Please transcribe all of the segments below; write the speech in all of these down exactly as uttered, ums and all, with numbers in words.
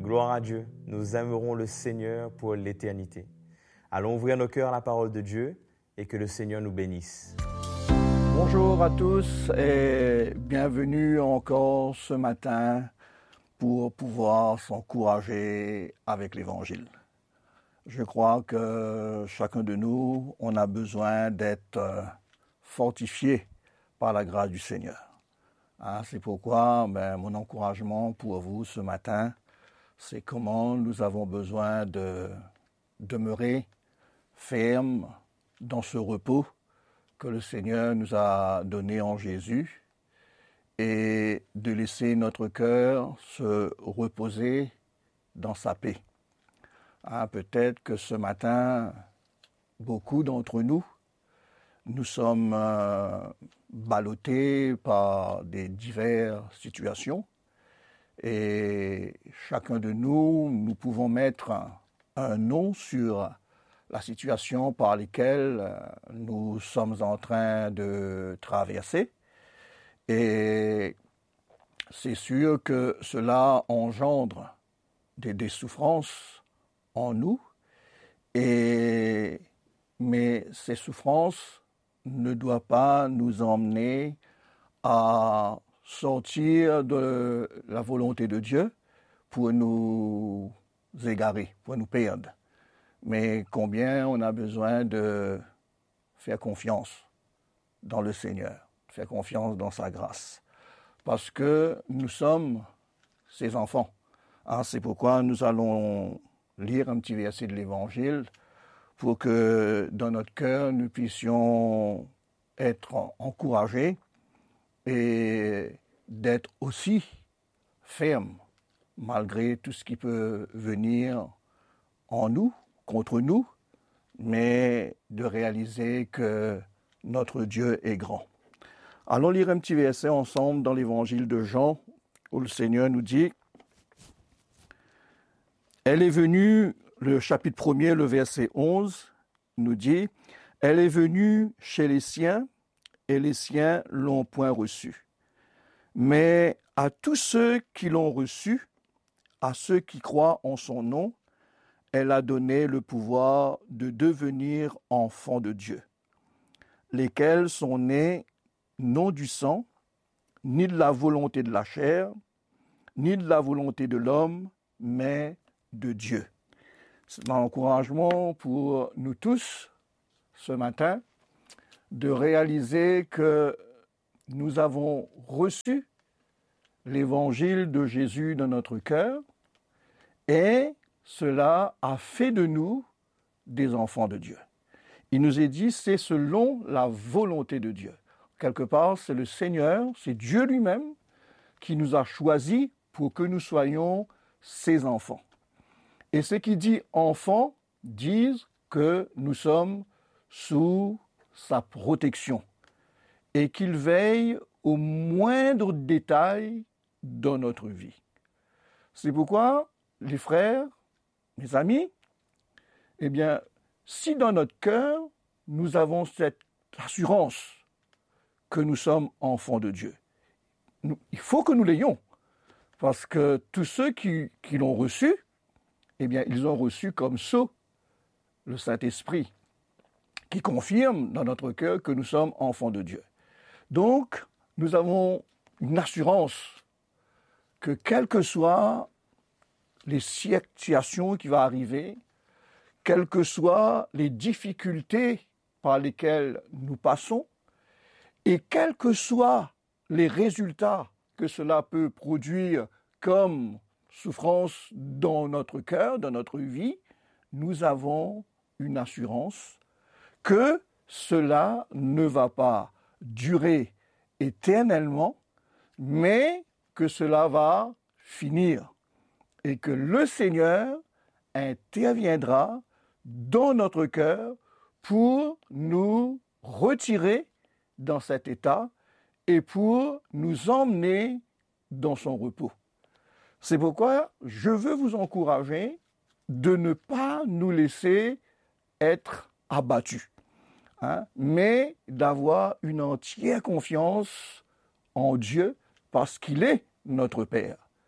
Gloire à Dieu, nous aimerons le Seigneur pour l'éternité. Allons ouvrir nos cœurs à la parole de Dieu et que le Seigneur nous bénisse. Bonjour à tous et bienvenue encore ce matin pour pouvoir s'encourager avec l'Évangile. Je crois que chacun de nous, on a besoin d'être fortifié par la grâce du Seigneur. Hein, c'est pourquoi ben, mon encouragement pour vous ce matin, c'est comment nous avons besoin de demeurer fermes dans ce repos que le Seigneur nous a donné en Jésus et de laisser notre cœur se reposer dans sa paix. Hein, peut-être que ce matin, beaucoup d'entre nous, nous sommes euh, ballottés par des diverses situations et chacun de nous, nous pouvons mettre un, un nom sur la situation par laquelle nous sommes en train de traverser. Et c'est sûr que cela engendre des, des souffrances en nous, et, mais ces souffrances ne doivent pas nous emmener à sortir de la volonté de Dieu pour nous égarer, pour nous perdre. Mais combien on a besoin de faire confiance dans le Seigneur, faire confiance dans sa grâce. Parce que nous sommes ses enfants. Hein, c'est pourquoi nous allons lire un petit verset de l'Évangile pour que dans notre cœur, nous puissions être encouragés et d'être aussi fermes malgré tout ce qui peut venir en nous, contre nous, mais de réaliser que notre Dieu est grand. Allons lire un petit verset ensemble dans l'Évangile de Jean, où le Seigneur nous dit, « Elle est venue », le chapitre premier, le verset onze, nous dit, « Elle est venue chez les siens, et les siens l'ont point reçue. Mais à tous ceux qui l'ont reçue, à ceux qui croient en son nom, elle a donné le pouvoir de devenir enfants de Dieu, lesquels sont nés non du sang, ni de la volonté de la chair, ni de la volonté de l'homme, mais de Dieu. » C'est un encouragement pour nous tous ce matin de réaliser que nous avons reçu l'évangile de Jésus dans notre cœur et cela a fait de nous des enfants de Dieu. Il nous est dit, c'est selon la volonté de Dieu. Quelque part, c'est le Seigneur, c'est Dieu lui-même qui nous a choisis pour que nous soyons ses enfants. Et ceux qui disent enfants disent que nous sommes sous sa protection et qu'il veille au moindre détail dans notre vie. C'est pourquoi, les frères, mes amis, eh bien, si dans notre cœur, nous avons cette assurance que nous sommes enfants de Dieu, nous, il faut que nous l'ayons, parce que tous ceux qui, qui l'ont reçu, eh bien, ils ont reçu comme sceau le Saint-Esprit, qui confirme dans notre cœur que nous sommes enfants de Dieu. Donc, nous avons une assurance que quelles que soient les situations qui vont arriver, quelles que soient les difficultés par lesquelles nous passons, et quels que soient les résultats que cela peut produire comme souffrance dans notre cœur, dans notre vie, nous avons une assurance que cela ne va pas durer éternellement, mais que cela va finir et que le Seigneur interviendra dans notre cœur pour nous retirer dans cet état et pour nous emmener dans son repos. C'est pourquoi je veux vous encourager de ne pas nous laisser être abattus, hein, mais d'avoir une entière confiance en Dieu parce qu'il est notre Père.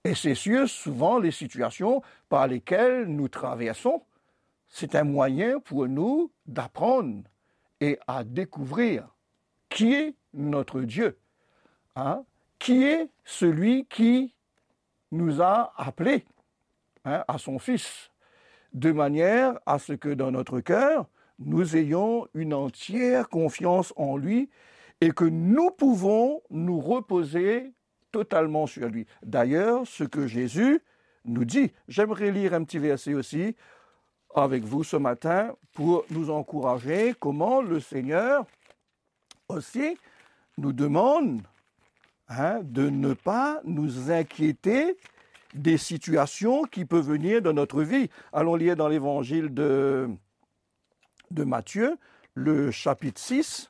Et c'est sûr, souvent, les situations par lesquelles nous traversons, c'est un moyen pour nous d'apprendre et à découvrir qui est notre Dieu, hein? Qui est celui qui nous a appelés, hein, à son Fils, de manière à ce que dans notre cœur, nous ayons une entière confiance en lui et que nous pouvons nous reposer totalement sur lui. D'ailleurs, ce que Jésus nous dit, j'aimerais lire un petit verset aussi avec vous ce matin pour nous encourager comment le Seigneur aussi nous demande, hein, de ne pas nous inquiéter des situations qui peuvent venir dans notre vie. Allons lire dans l'évangile de, de Matthieu, le chapitre six.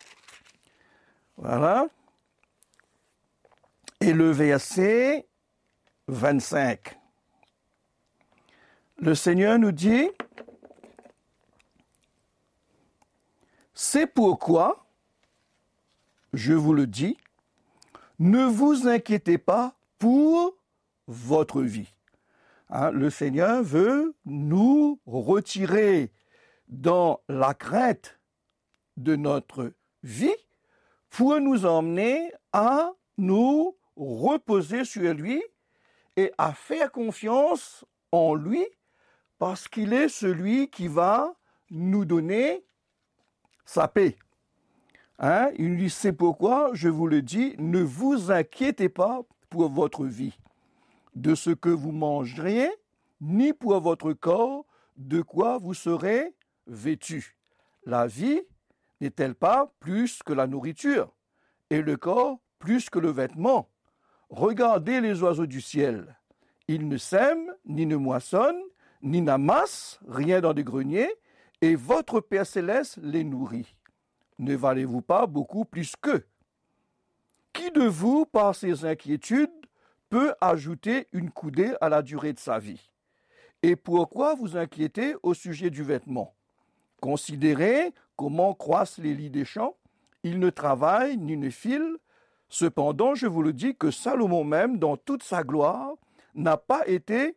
Voilà. Et le verset vingt-cinq. Le Seigneur nous dit, « C'est pourquoi, je vous le dis, ne vous inquiétez pas pour votre vie. » Hein, le Seigneur veut nous retirer dans la crainte de notre vie pour nous emmener à nous reposer sur lui et à faire confiance en lui parce qu'il est celui qui va nous donner sa paix. Hein? Il dit, c'est pourquoi, je vous le dis, ne vous inquiétez pas pour votre vie, de ce que vous mangerez, ni pour votre corps, de quoi vous serez vêtus. La vie n'est-elle pas plus que la nourriture, et le corps plus que le vêtement? Regardez les oiseaux du ciel. Ils ne sèment, ni ne moissonnent, ni n'amassent rien dans des greniers, et votre Père céleste les nourrit. Ne valez-vous pas beaucoup plus qu'eux? Qui de vous, par ses inquiétudes, peut ajouter une coudée à la durée de sa vie? Et pourquoi vous inquiétez au sujet du vêtement? Considérez comment croissent les lys des champs. Ils ne travaillent ni ne filent. Cependant, je vous le dis que Salomon même, dans toute sa gloire, n'a pas été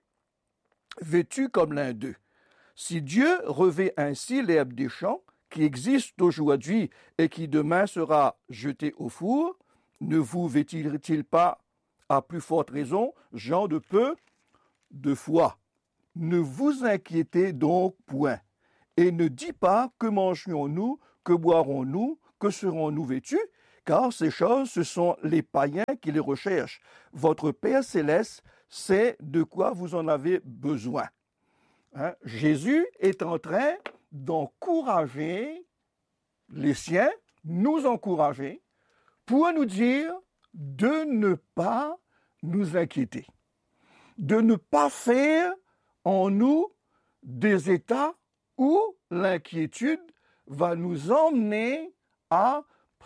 vêtu comme l'un d'eux. Si Dieu revêt ainsi l'herbe des champs, qui existe aujourd'hui et qui demain sera jetée au four, ne vous vêtit-il pas à plus forte raison, gens de peu de foi? Ne vous inquiétez donc point, et ne dis pas que mangerons-nous, que boirons-nous, que serons-nous vêtus, car ces choses, ce sont les païens qui les recherchent. Votre Père céleste sait de quoi vous en avez besoin. Hein? Jésus est en train d'encourager les siens, nous encourager, pour nous dire de ne pas nous inquiéter, de ne pas faire en nous des états où l'inquiétude va nous emmener à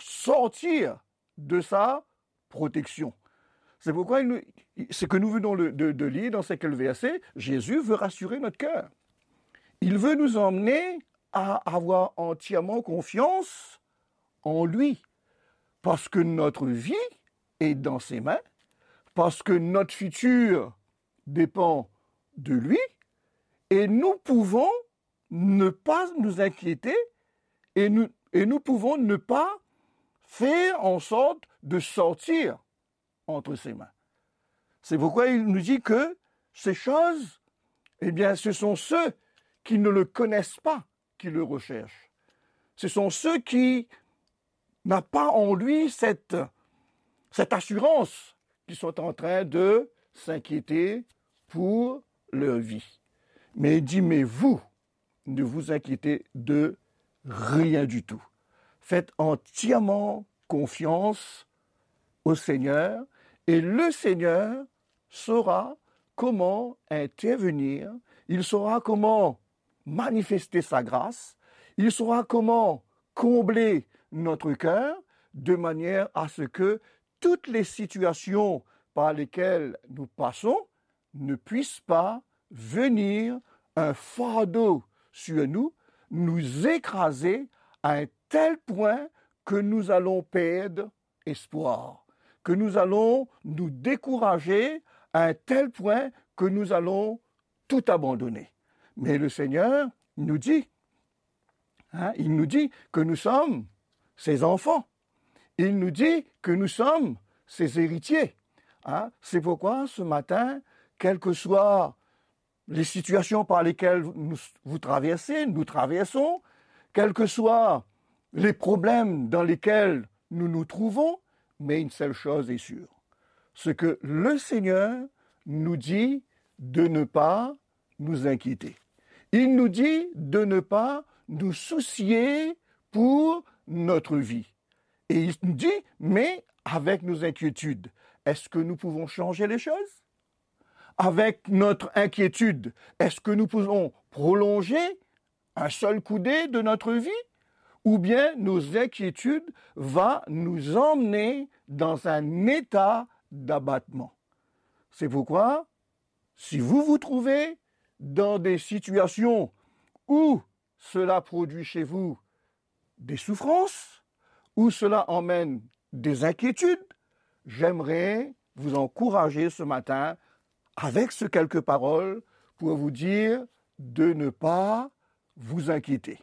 sortir de sa protection. C'est pourquoi, il nous, ce que nous venons de, de, de lire dans ces quelques versets, Jésus veut rassurer notre cœur. Il veut nous emmener à avoir entièrement confiance en lui, parce que notre vie est dans ses mains, parce que notre futur dépend de lui, et nous pouvons ne pas nous inquiéter, et nous, et nous pouvons ne pas faire en sorte de sortir entre ses mains. C'est pourquoi il nous dit que ces choses, eh bien, ce sont ceux qui ne le connaissent pas qui le recherchent. Ce sont ceux qui n'ont pas en lui cette, cette assurance qui sont en train de s'inquiéter pour leur vie. Mais il dit, mais vous, ne vous inquiétez de rien du tout. Faites entièrement confiance au Seigneur et le Seigneur saura comment intervenir, il saura comment manifester sa grâce, il saura comment combler notre cœur de manière à ce que toutes les situations par lesquelles nous passons ne puissent pas venir un fardeau sur nous, nous écraser à un tel point que nous allons perdre espoir, que nous allons nous décourager à un tel point que nous allons tout abandonner. Mais le Seigneur nous dit, hein, il nous dit que nous sommes ses enfants. Il nous dit que nous sommes ses héritiers. Hein. C'est pourquoi ce matin, quelles que soient les situations par lesquelles nous, vous traversez, nous traversons, quels que soient les problèmes dans lesquels nous nous trouvons, mais une seule chose est sûre, c'est que le Seigneur nous dit de ne pas nous inquiéter. Il nous dit de ne pas nous soucier pour notre vie. Et il nous dit, mais avec nos inquiétudes, est-ce que nous pouvons changer les choses? Avec notre inquiétude, est-ce que nous pouvons prolonger un seul coudé de notre vie? Ou bien nos inquiétudes vont nous emmener dans un état d'abattement. C'est pourquoi, si vous vous trouvez dans des situations où cela produit chez vous des souffrances, où cela emmène des inquiétudes, j'aimerais vous encourager ce matin avec ces quelques paroles pour vous dire de ne pas vous inquiéter,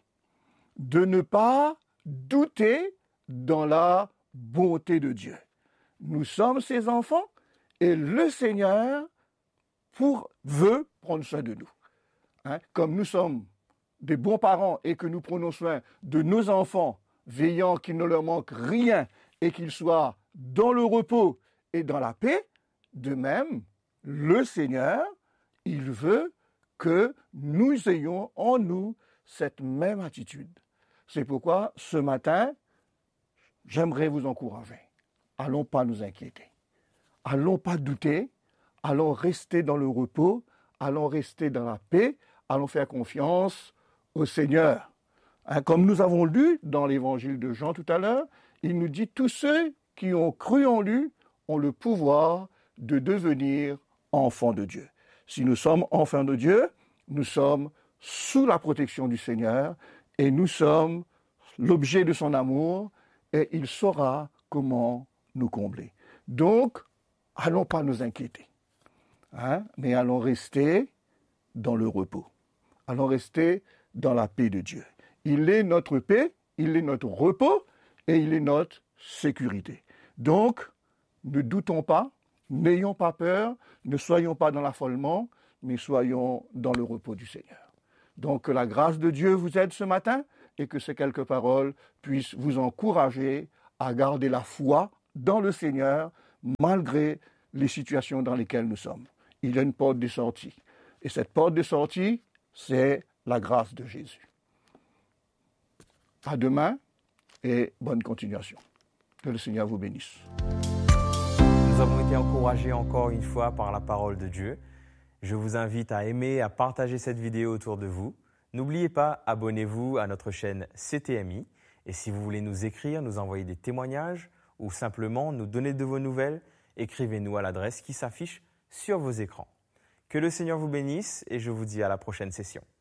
de ne pas douter dans la bonté de Dieu. Nous sommes ses enfants et le Seigneur pour, veut prendre soin de nous. Hein? Comme nous sommes des bons parents et que nous prenons soin de nos enfants, veillant qu'il ne leur manque rien et qu'ils soient dans le repos et dans la paix, de même, le Seigneur, il veut que nous ayons en nous cette même attitude. C'est pourquoi, ce matin, j'aimerais vous encourager. Allons pas nous inquiéter. Allons pas douter. Allons rester dans le repos. Allons rester dans la paix. Allons faire confiance au Seigneur. Hein, comme nous avons lu dans l'évangile de Jean tout à l'heure, il nous dit « Tous ceux qui ont cru en lui ont le pouvoir de devenir enfants de Dieu. » Si nous sommes enfants de Dieu, nous sommes sous la protection du Seigneur et nous sommes l'objet de son amour et il saura comment nous combler. Donc, allons pas nous inquiéter, hein, mais allons rester dans le repos. Allons rester dans la paix de Dieu. Il est notre paix, il est notre repos et il est notre sécurité. Donc, ne doutons pas, n'ayons pas peur, ne soyons pas dans l'affolement, mais soyons dans le repos du Seigneur. Donc, que la grâce de Dieu vous aide ce matin et que ces quelques paroles puissent vous encourager à garder la foi dans le Seigneur malgré les situations dans lesquelles nous sommes. Il y a une porte de sortie. Et cette porte de sortie, c'est la grâce de Jésus. À demain et bonne continuation. Que le Seigneur vous bénisse. Nous avons été encouragés encore une fois par la parole de Dieu. Je vous invite à aimer et à partager cette vidéo autour de vous. N'oubliez pas, abonnez-vous à notre chaîne C T M I. Et si vous voulez nous écrire, nous envoyer des témoignages ou simplement nous donner de vos nouvelles, écrivez-nous à l'adresse qui s'affiche sur vos écrans. Que le Seigneur vous bénisse et je vous dis à la prochaine session.